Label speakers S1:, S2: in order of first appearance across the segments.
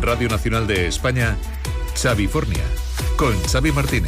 S1: Radio Nacional de España, Xavi Fornia, con Xavi Martínez.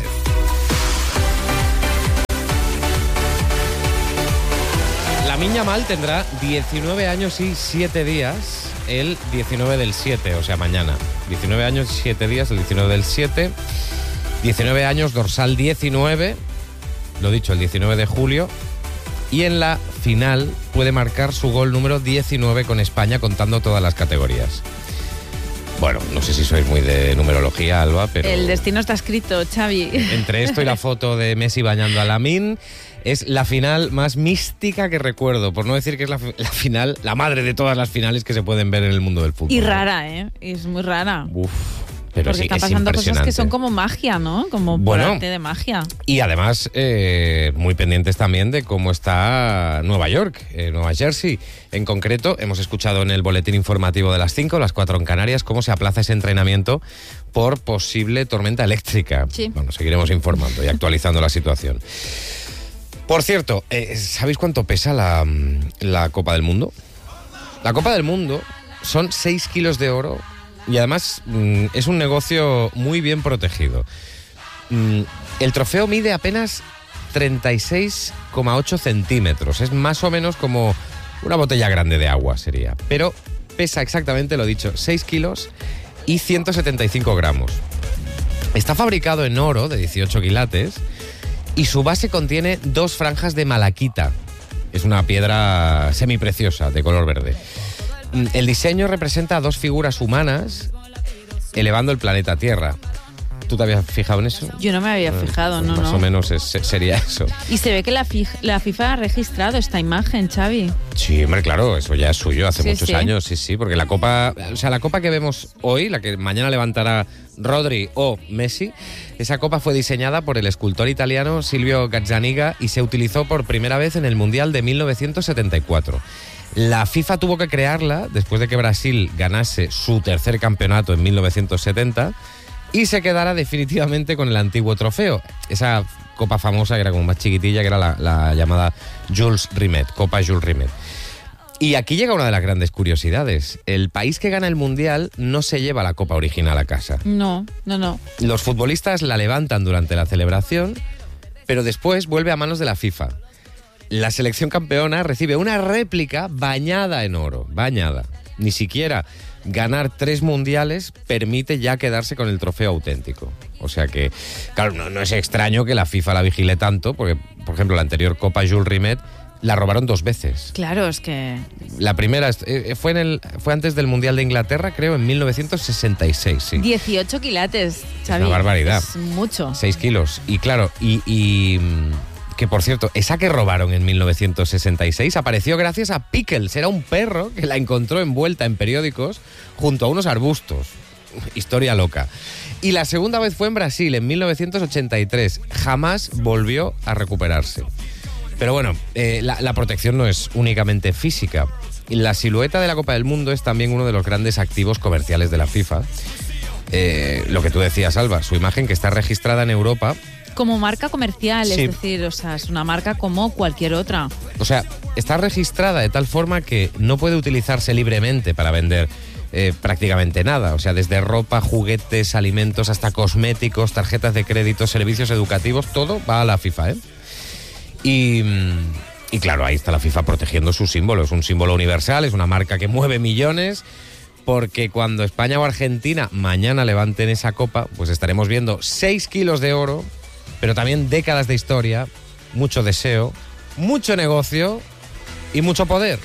S2: Lamine Yamal tendrá 19 años y 7 días el 19 del 7, o sea, mañana. 19 años y 7 días el 19 del 7. 19 años, dorsal 19, lo dicho, el 19 de julio. Y en la final puede marcar su gol número 19 con España, contando todas las categorías. Bueno, no sé si sois muy de numerología, Alba, pero...
S3: El destino está escrito, Xavi.
S2: Entre esto y la foto de Messi bañando a Lamine, es la final más mística que recuerdo, por no decir que es la final, la madre de todas las finales que se pueden ver en el mundo del fútbol.
S3: Y rara, ¿eh? Es muy rara.
S2: Uf, pero
S3: porque
S2: sí,
S3: están
S2: es
S3: pasando cosas
S2: impresionante.
S3: que son como magia, ¿no? Como por arte de magia.
S2: Y además, muy pendientes también de cómo está Nueva York, Nueva Jersey. En concreto, hemos escuchado en el boletín informativo de las 5, las 4 en Canarias, cómo se aplaza ese entrenamiento por posible tormenta eléctrica.
S3: Sí.
S2: Bueno, seguiremos informando y actualizando la situación. Por cierto, ¿sabéis cuánto pesa la Copa del Mundo? La Copa del Mundo son 6 kilos de oro y además es un negocio muy bien protegido. El trofeo mide apenas 36,8 centímetros. Es más o menos como una botella grande de agua sería. Pero pesa exactamente, lo dicho, 6 kilos y 175 gramos. Está fabricado en oro de 18 quilates y su base contiene 2 franjas de malaquita. Es una piedra semipreciosa de color verde. El diseño representa 2 figuras humanas elevando el planeta Tierra. ¿Tú te habías fijado en eso?
S3: Yo no me había fijado,
S2: pues
S3: no.
S2: Más o menos sería eso.
S3: Y se ve que la FIFA ha registrado esta imagen, Xavi.
S2: Sí, hombre, claro, eso ya es suyo hace muchos
S3: sí.
S2: años, sí, porque la copa que vemos hoy, la que mañana levantará Rodri o Messi, esa copa fue diseñada por el escultor italiano Silvio Gazzaniga y se utilizó por primera vez en el Mundial de 1974. La FIFA tuvo que crearla después de que Brasil ganase su tercer campeonato en 1970 y se quedara definitivamente con el antiguo trofeo. Esa copa famosa que era como más chiquitilla, que era la llamada Jules Rimet, Copa Jules Rimet. Y aquí llega una de las grandes curiosidades. El país que gana el Mundial no se lleva la copa original a casa.
S3: No.
S2: Los futbolistas la levantan durante la celebración, pero después vuelve a manos de la FIFA. La selección campeona recibe una réplica bañada en oro, bañada. Ni siquiera ganar 3 mundiales permite ya quedarse con el trofeo auténtico. O sea que, claro, no es extraño que la FIFA la vigile tanto, porque, por ejemplo, la anterior Copa Jules Rimet la robaron 2 veces.
S3: Claro, es que...
S2: La primera fue antes del Mundial de Inglaterra, creo, en 1966, sí.
S3: 18 quilates, Xavi.
S2: Una barbaridad.
S3: Es mucho.
S2: 6 kilos. Y claro, que por cierto, esa que robaron en 1966 apareció gracias a Pickles. Era un perro que la encontró envuelta en periódicos junto a unos arbustos. Historia loca. Y la segunda vez fue en Brasil, en 1983. Jamás volvió a recuperarse. Pero bueno, la protección no es únicamente física. La silueta de la Copa del Mundo es también uno de los grandes activos comerciales de la FIFA. Lo que tú decías, Alba, su imagen que está registrada en Europa...
S3: Como marca comercial,
S2: Sí.
S3: es decir, o sea, es una marca como cualquier otra.
S2: O sea, está registrada de tal forma que no puede utilizarse libremente para vender prácticamente nada. O sea, desde ropa, juguetes, alimentos, hasta cosméticos, tarjetas de crédito, servicios educativos, todo va a la FIFA, ¿eh? Y claro, ahí está la FIFA protegiendo su símbolo. Es un símbolo universal, es una marca que mueve millones, porque cuando España o Argentina mañana levanten esa copa, pues estaremos viendo 6 kilos de oro, pero también décadas de historia, mucho deseo, mucho negocio y mucho poder.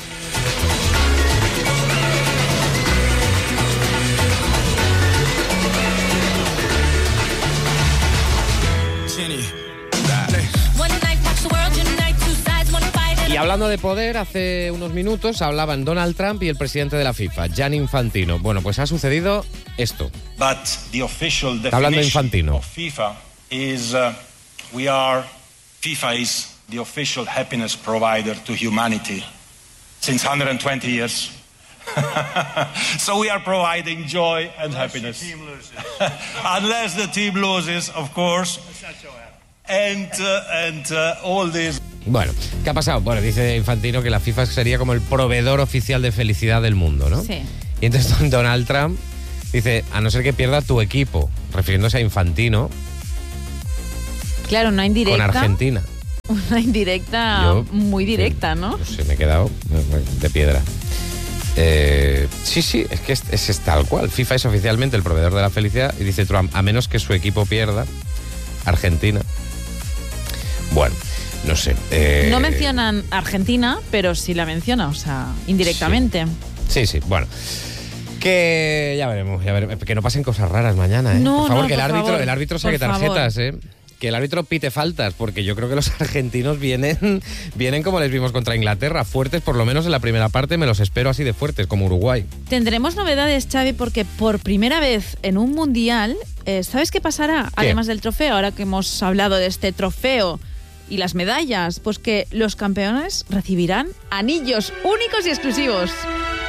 S2: Y hablando de poder, hace unos minutos hablaban Donald Trump y el presidente de la FIFA, Gianni Infantino. Bueno, pues ha sucedido esto.
S4: But the official
S2: Está hablando
S4: definition
S2: Infantino.
S4: of FIFA is FIFA is the official happiness provider to humanity since 120 years. So we are providing joy and happiness. Unless the team loses, of course. And all this.
S2: Bueno, ¿qué ha pasado? Bueno, dice Infantino que la FIFA sería como el proveedor oficial de felicidad del mundo, ¿no?
S3: Sí.
S2: Y entonces Donald Trump Dice, a no ser que pierda tu equipo, refiriéndose a Infantino
S3: Claro, una indirecta.
S2: con Argentina.
S3: Una indirecta muy directa, ¿no?
S2: No sé, me he quedado de piedra. Sí, es que es tal cual. FIFA es oficialmente el proveedor de la felicidad y dice Trump, a menos que su equipo pierda, Argentina. Bueno, no sé.
S3: No mencionan Argentina, pero sí la menciona, o sea, indirectamente.
S2: Sí, bueno. Que ya veremos. Que no pasen cosas raras mañana, ¿eh?
S3: No,
S2: por favor,
S3: no,
S2: que
S3: por
S2: el árbitro saque
S3: por favor.
S2: tarjetas, ¿eh? Que el árbitro pite faltas, porque yo creo que los argentinos vienen como les vimos contra Inglaterra, fuertes, por lo menos en la primera parte, me los espero así de fuertes, como Uruguay.
S3: Tendremos novedades, Xavi, porque por primera vez en un mundial, ¿sabes qué pasará?
S2: ¿Qué?
S3: Además del trofeo, ahora que hemos hablado de este trofeo y las medallas, pues que los campeones recibirán anillos únicos y exclusivos.